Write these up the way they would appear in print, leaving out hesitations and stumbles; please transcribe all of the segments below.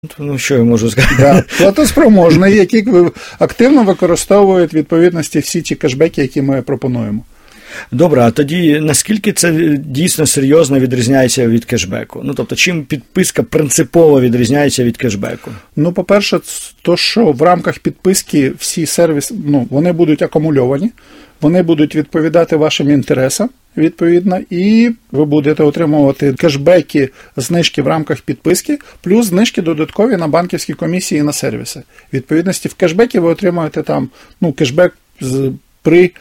Ну, що я можу сказати? Да. Платоспроможний, які активно використовують відповідності всі ті кешбеки, які ми пропонуємо. Добре, а тоді наскільки це дійсно серйозно відрізняється від кешбеку? Ну, тобто, чим підписка принципово відрізняється від кешбеку? Ну, по-перше, то, що в рамках підписки всі сервіси, вони будуть акумульовані, вони будуть відповідати вашим інтересам, відповідно, і ви будете отримувати кешбеки, знижки в рамках підписки, плюс знижки додаткові на банківські комісії і на сервіси. Відповідності в кешбекі ви отримуєте там, кешбек при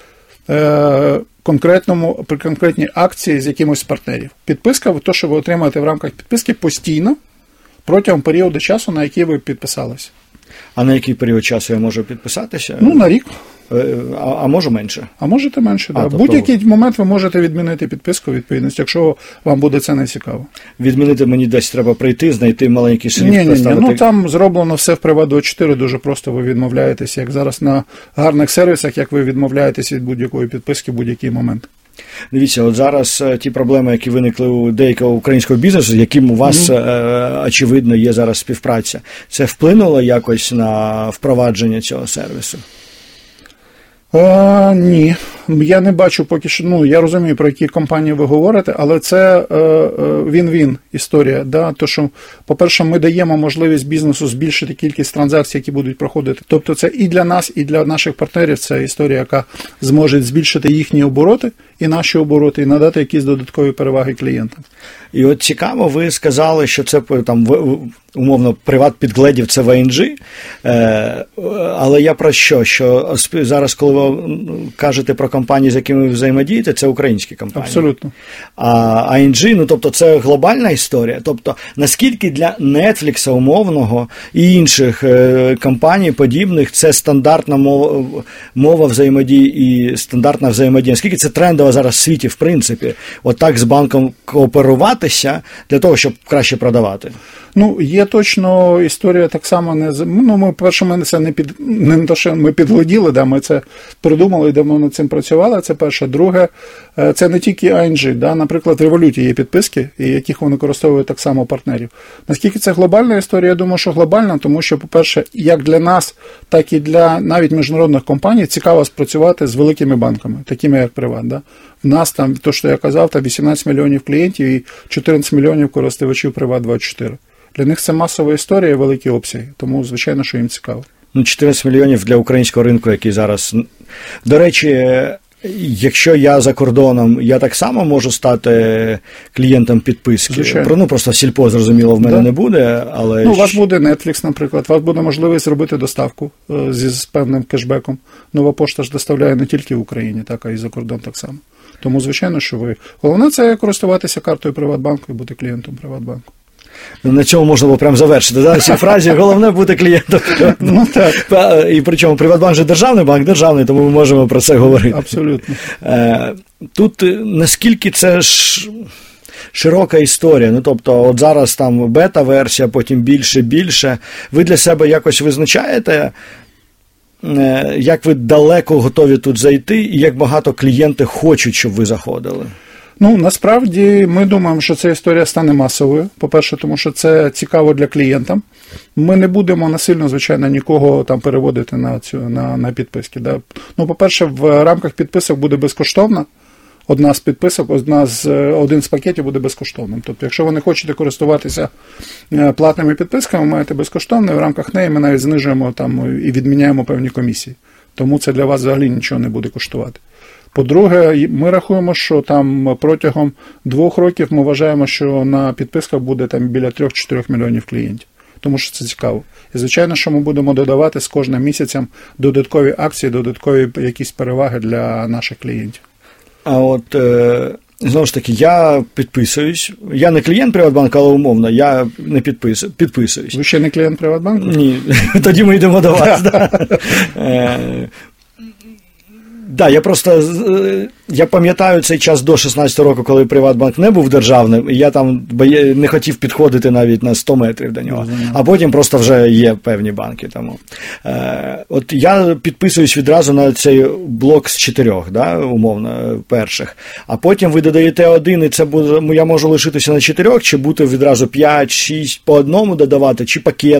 конкретній акції з якимось партнерів. Підписка, то, що ви отримаєте в рамках підписки, постійно протягом періоду часу, на який ви підписалися. А на який період часу я можу підписатися? На рік. А можу менше? А можете менше, так. Будь-який момент ви можете відмінити підписку, відповідності, якщо вам буде це не цікаво. Відмінити мені десь треба прийти, знайти маленький шрифт. Ні. Там зроблено все в Приват24, дуже просто ви відмовляєтесь, як зараз на гарних сервісах, як ви відмовляєтесь від будь-якої підписки в будь-який момент. Дивіться, от зараз ті проблеми, які виникли у деякого українського бізнесу, з яким у вас, очевидно, є зараз співпраця, це вплинуло якось на впровадження цього сервісу? Ні, я не бачу поки що, я розумію, про які компанії ви говорите, але це він-він історія, да? То, що, по-перше, ми даємо можливість бізнесу збільшити кількість транзакцій, які будуть проходити. Тобто це і для нас, і для наших партнерів це історія, яка зможе збільшити їхні обороти і наші обороти, і надати якісь додаткові переваги клієнтам. І от цікаво, ви сказали, що це там умовно приват-підгледів це ВНЖ, але я про що? Що зараз, коли ви кажете про компанії, з якими ви взаємодієте, це українські компанії. Абсолютно. А ING, тобто це глобальна історія. Тобто, наскільки для Netflix умовного і інших компаній подібних це стандартна мова взаємодії і стандартна взаємодія? Наскільки це трендова зараз в світі, в принципі, отак з банком кооперуватися для того, щоб краще продавати? Є точно історія так само ми, перше, ми це не то, що ми підгляділи, да, ми це придумали і давно над цим працювали, це перше. Друге, це не тільки ING, да, наприклад, в Revolut є підписки, яких вони використовують так само партнерів. Наскільки це глобальна історія? Я думаю, що глобальна, тому що, по-перше, як для нас, так і для навіть міжнародних компаній цікаво спрацювати з великими банками, такими як Приват, да. В нас там, то, що я казав, там 18 мільйонів клієнтів і 14 мільйонів користувачів Приват24. Для них це масова історія і великі обсяги, тому, звичайно, що їм цікаво. 14 мільйонів для українського ринку, який зараз... До речі, якщо я за кордоном, я так само можу стати клієнтом підписки? Звичайно. Просто в Сільпо, зрозуміло, в мене не буде, але... У вас буде Netflix, наприклад, у вас буде можливість зробити доставку з певним кешбеком. Нова пошта ж доставляє не тільки в Україні, так, а й за кордон так само. Тому, звичайно, що ви... Головне – це користуватися картою Приватбанку і бути клієнтом Приватбанку. На цьому можна було прямо завершити, да? Цій фразі головне бути клієнтом. Так. І причому Приватбанк же державний банк, державний, тому ми можемо про це говорити. Абсолютно. Тут наскільки це широка історія, тобто от зараз там бета-версія, потім більше. Ви для себе якось визначаєте, як ви далеко готові тут зайти і як багато клієнти хочуть, щоб ви заходили? Насправді, ми думаємо, що ця історія стане масовою. По-перше, тому що це цікаво для клієнтів. Ми не будемо насильно, звичайно, нікого там переводити на підписки. Да? По-перше, в рамках підписок буде безкоштовно. Одна з підписок, один з пакетів буде безкоштовним. Тобто, якщо ви не хочете користуватися платними підписками, маєте безкоштовно, і в рамках неї ми навіть знижуємо там і відміняємо певні комісії. Тому це для вас взагалі нічого не буде коштувати. По-друге, ми рахуємо, що там протягом 2 років ми вважаємо, що на підписках буде там біля 3-4 мільйонів клієнтів. Тому що це цікаво. І, звичайно, що ми будемо додавати з кожним місяцем додаткові акції, додаткові якісь переваги для наших клієнтів. А от, знову ж таки, я підписуюсь. Я не клієнт Приватбанку, але умовно, я не підписуюсь. Ви ще не клієнт Приватбанку? Ні, тоді ми йдемо до вас. Да, я пам'ятаю цей час до 16 року, коли Приватбанк не був державним, і я там не хотів підходити навіть на 100 метрів до нього. А потім просто вже є певні банки. Тому. От я підписуюсь відразу на цей блок з 4, да, умовно, перших. А потім ви додаєте один, і це буде, я можу лишитися на 4, чи бути відразу 5, 6 по одному додавати, чи пакет.